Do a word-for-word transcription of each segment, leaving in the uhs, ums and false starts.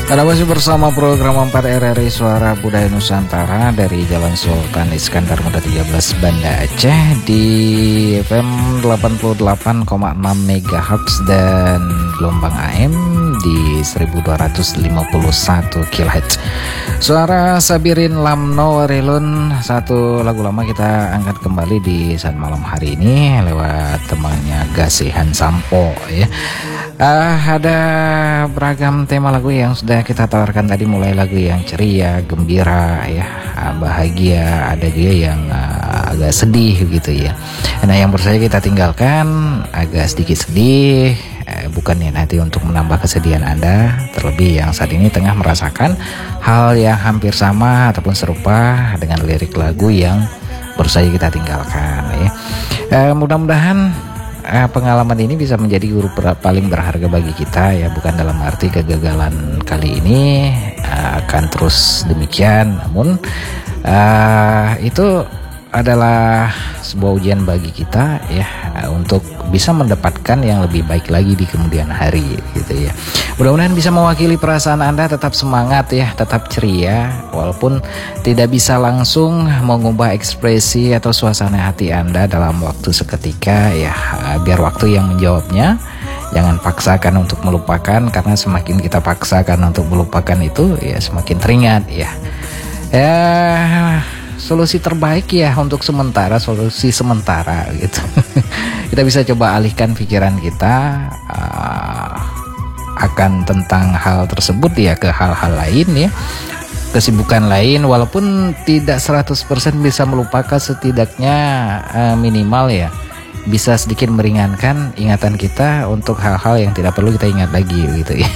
Anda masih bersama program empat R R I Suara Budaya Nusantara dari Jalan Sultan Iskandar Muda tiga belas Banda Aceh di F M delapan puluh delapan koma enam megahertz dan gelombang A M di seribu dua ratus lima puluh satu kilohertz. Suara Sabirin Lamno Relun, satu lagu lama kita angkat kembali di saat malam hari ini lewat temannya Gasihan Sampo ya. Uh, ada beragam tema lagu yang sudah kita tawarkan tadi, mulai lagu yang ceria, gembira ya, uh, bahagia, ada juga yang uh, agak sedih gitu ya. Nah, yang baru saja kita tinggalkan agak sedikit sedih, uh, bukannya nanti untuk menambah kesedihan Anda, terlebih yang saat ini tengah merasakan hal yang hampir sama ataupun serupa dengan lirik lagu yang baru saja kita tinggalkan ya. Uh, mudah-mudahan Uh, pengalaman ini bisa menjadi guru ber- paling berharga bagi kita ya, bukan dalam arti kegagalan kali ini uh, akan terus demikian, namun uh, itu adalah sebuah ujian bagi kita ya, uh, untuk bisa mendapatkan yang lebih baik lagi di kemudian hari gitu ya. Mudah-mudahan bisa mewakili perasaan Anda, tetap semangat ya, tetap ceria walaupun tidak bisa langsung mengubah ekspresi atau suasana hati Anda dalam waktu seketika ya, biar waktu yang menjawabnya. Jangan paksakan untuk melupakan, karena semakin kita paksakan untuk melupakan itu ya semakin teringat ya. Ya, solusi terbaik ya untuk sementara, solusi sementara gitu. Kita bisa coba alihkan pikiran kita uh, akan tentang hal tersebut ya ke hal-hal lain ya, kesibukan lain, walaupun tidak seratus persen bisa melupakan, setidaknya uh, minimal ya bisa sedikit meringankan ingatan kita untuk hal-hal yang tidak perlu kita ingat lagi gitu ya.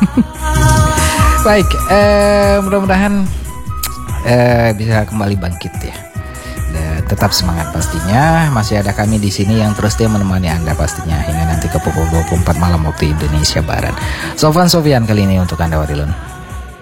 Baik, eh, mudah-mudahan eh, bisa kembali bangkit ya. Dan tetap semangat pastinya. Masih ada kami di sini yang terus dia menemani Anda pastinya hingga nanti ke pukul dua puluh empat malam waktu Indonesia Barat. Sofwan Sofian kali ini untuk Anda, Wadilun.